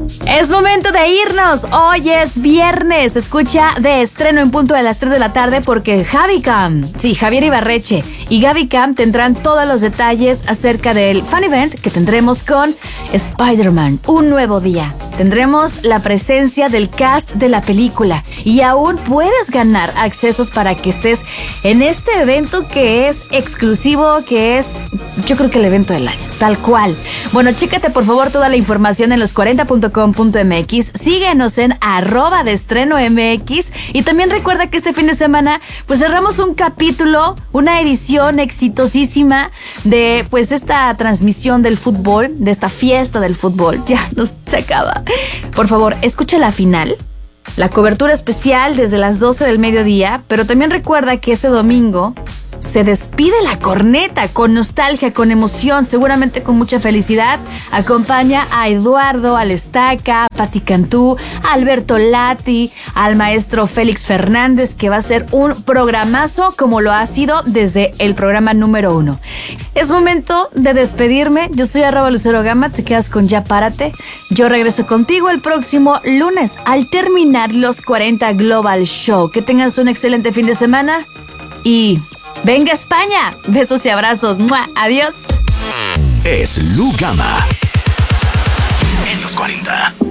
Es momento de irnos. Hoy es viernes. Escucha De Estreno en punto de las 3 de la tarde porque Javicam, sí, Javier Ibarreche y Gaby Cam tendrán todos los detalles acerca del fan event que tendremos con Spider-Man, Un Nuevo Día. Tendremos la presencia del cast de la película y aún puedes ganar accesos para que estés en este evento que es exclusivo, que es, yo creo que el evento del año, tal cual. Bueno, chécate por favor toda la información en los40.com.mx, síguenos en @deestreno.mx y también recuerda que este fin de semana pues cerramos un capítulo, una edición exitosísima de pues esta transmisión del fútbol, de esta fiesta del fútbol. Ya no se acaba. Por favor, escucha la final, la cobertura especial desde las 12 del mediodía, pero también recuerda que ese domingo se despide la corneta con nostalgia, con emoción, seguramente con mucha felicidad. Acompaña a Eduardo, al Estaca, a Pati Cantú, a Alberto Lati, al maestro Félix Fernández, que va a ser un programazo como lo ha sido desde el programa número 1. Es momento de despedirme. Yo soy @LuceroGama, te quedas con Ya Párate. Yo regreso contigo el próximo lunes al terminar los 40 Global Show. Que tengas un excelente fin de semana y ¡venga España! Besos y abrazos. ¡Mua! Adiós. Es Lu Gama en los 40.